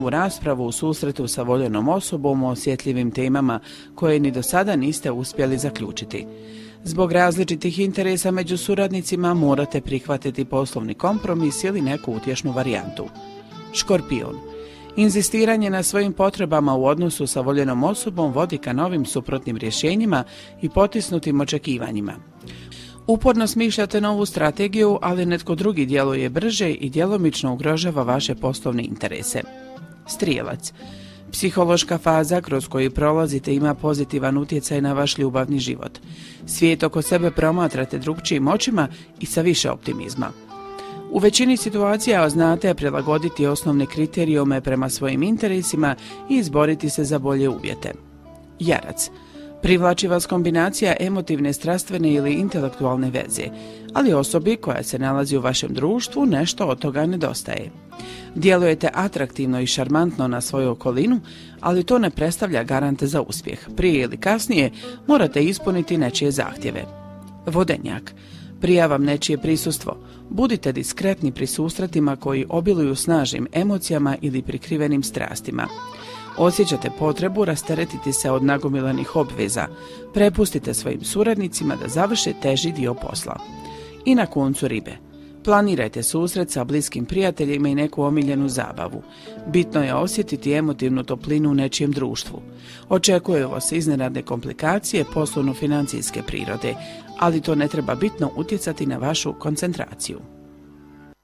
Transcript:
u raspravu u susretu sa voljenom osobom o osjetljivim temama koje ni do sada niste uspjeli zaključiti. Zbog različitih interesa među suradnicima morate prihvatiti poslovni kompromis ili neku utješnu varijantu. Škorpion. Inzistiranje na svojim potrebama u odnosu sa voljenom osobom vodi ka novim suprotnim rješenjima i potisnutim očekivanjima. Uporno smišljate novu strategiju, ali netko drugi djeluje brže i djelomično ugrožava vaše poslovne interese. Strijelac. Psihološka faza kroz koju prolazite ima pozitivan utjecaj na vaš ljubavni život. Svijet oko sebe promatrate drugčijim očima i sa više optimizma. U većini situacija znate prilagoditi osnovne kriterijume prema svojim interesima i izboriti se za bolje uvjete. Jarac. Privlači vas kombinacija emotivne, strastvene ili intelektualne veze, ali osobi koja se nalazi u vašem društvu nešto od toga nedostaje. Djelujete atraktivno i šarmantno na svoju okolinu, ali to ne predstavlja garante za uspjeh. Prije ili kasnije morate ispuniti nečije zahtjeve. Vodenjak. Prija vam nečije prisustvo. Budite diskretni pri susretima koji obiluju snažnim emocijama ili prikrivenim strastima. Osjećate potrebu rasteretiti se od nagomilanih obveza. Prepustite svojim suradnicima da završe teži dio posla. I na koncu ribe. Planirajte susret sa bliskim prijateljima i neku omiljenu zabavu. Bitno je osjetiti emotivnu toplinu u nečijem društvu. Očekuju vas iznenadne komplikacije poslovno-financijske prirode, ali to ne treba bitno utjecati na vašu koncentraciju.